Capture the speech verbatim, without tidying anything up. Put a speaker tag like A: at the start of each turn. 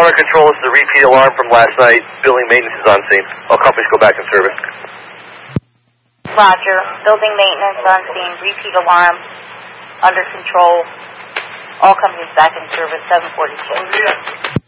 A: under control. This is a repeat alarm from last night. Building maintenance is on scene. All companies go back in service.
B: Roger. Building maintenance on scene. Repeat alarm. Under control. All companies back in service. seven forty-two.